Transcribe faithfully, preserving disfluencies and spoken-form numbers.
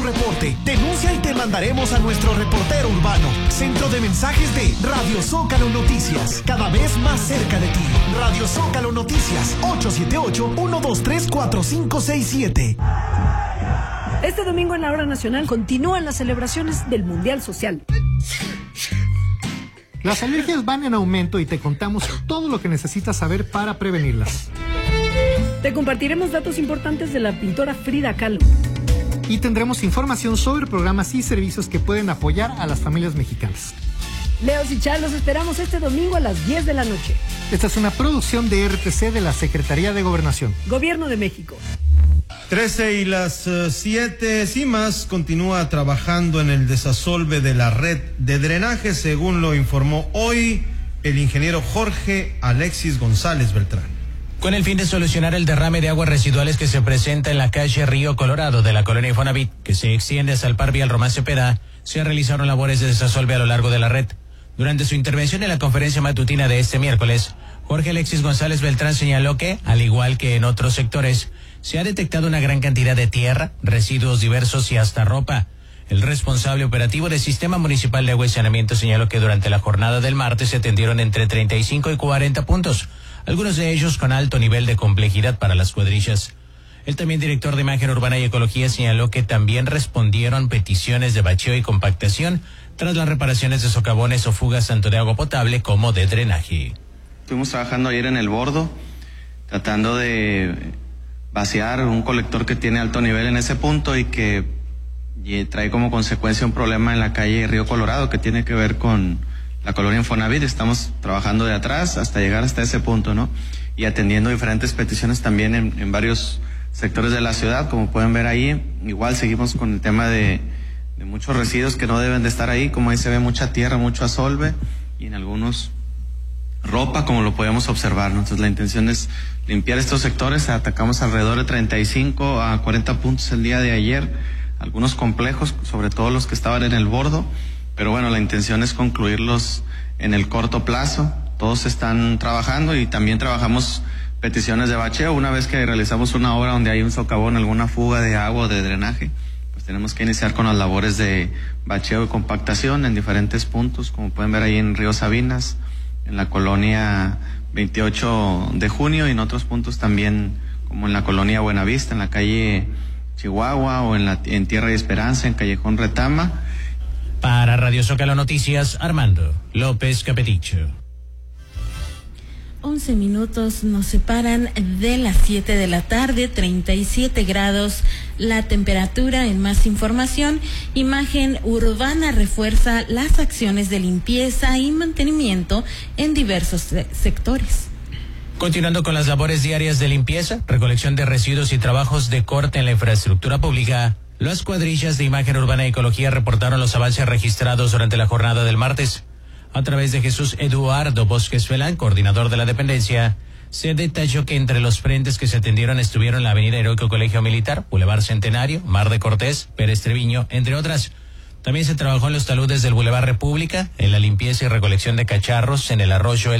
reporte. Denuncia y te mandaremos a nuestro reportero urbano. Centro de mensajes de Radio Zócalo Noticias. Cada vez más cerca de ti. Radio Zócalo Noticias. ocho siete ocho, uno dos tres, cuatro cinco seis siete. Este domingo en la hora nacional continúan las celebraciones del Mundial Social. Las alergias van en aumento y te contamos todo lo que necesitas saber para prevenirlas. Te compartiremos datos importantes de la pintora Frida Kahlo. Y tendremos información sobre programas y servicios que pueden apoyar a las familias mexicanas. Leos y Char, los esperamos este domingo a las diez de la noche. Esta es una producción de R T C de la Secretaría de Gobernación. Gobierno de México. trece y las uh, siete. CIMAS continúa trabajando en el desasolve de la red de drenaje, según lo informó hoy el ingeniero Jorge Alexis González Beltrán. Con el fin de solucionar el derrame de aguas residuales que se presenta en la calle Río Colorado de la colonia Infonavit, que se extiende hasta el par vial Román Cepeda, se realizaron labores de desasolve a lo largo de la red. Durante su intervención en la conferencia matutina de este miércoles, Jorge Alexis González Beltrán señaló que, al igual que en otros sectores, se ha detectado una gran cantidad de tierra, residuos diversos y hasta ropa. El responsable operativo del Sistema Municipal de Agua y Saneamiento señaló que durante la jornada del martes se atendieron entre treinta y cinco y cuarenta puntos, algunos de ellos con alto nivel de complejidad para las cuadrillas. El también director de Imagen Urbana y Ecología señaló que también respondieron peticiones de bacheo y compactación tras las reparaciones de socavones o fugas tanto de agua potable como de drenaje. Estuvimos trabajando ayer en el bordo, tratando de vaciar un colector que tiene alto nivel en ese punto y que y trae como consecuencia un problema en la calle Río Colorado que tiene que ver con la colonia Infonavit. Estamos trabajando de atrás hasta llegar hasta ese punto, ¿no? Y atendiendo diferentes peticiones también en, en varios sectores de la ciudad, como pueden ver ahí. Igual seguimos con el tema de, de muchos residuos que no deben de estar ahí, como ahí se ve mucha tierra, mucho asolve y en algunos ropa, como lo podemos observar, ¿no? Entonces la intención es limpiar estos sectores. Atacamos alrededor de treinta y cinco a cuarenta puntos el día de ayer, algunos complejos, sobre todo los que estaban en el bordo, pero bueno, la intención es concluirlos en el corto plazo. Todos están trabajando y también trabajamos peticiones de bacheo. Una vez que realizamos una obra donde hay un socavón, alguna fuga de agua o de drenaje, pues tenemos que iniciar con las labores de bacheo y compactación en diferentes puntos, como pueden ver ahí en Río Sabinas, en la colonia veintiocho de junio y en otros puntos también, como en la colonia Buenavista, en la calle Chihuahua o en, la, en Tierra y Esperanza, en Callejón Retama. Para Radio Zócalo Noticias, Armando López Capeticho. once minutos nos separan de las siete de la tarde, treinta y siete grados la temperatura. En más información, Imagen Urbana refuerza las acciones de limpieza y mantenimiento en diversos se- sectores. Continuando con las labores diarias de limpieza, recolección de residuos y trabajos de corte en la infraestructura pública, las cuadrillas de Imagen Urbana y Ecología reportaron los avances registrados durante la jornada del martes. A través de Jesús Eduardo Bosques Felán, coordinador de la dependencia, se detalló que entre los frentes que se atendieron estuvieron la Avenida Heroico Colegio Militar, Boulevard Centenario, Mar de Cortés, Pérez Treviño, entre otras. También se trabajó en los taludes del Boulevard República, en la limpieza y recolección de cacharros en el arroyo El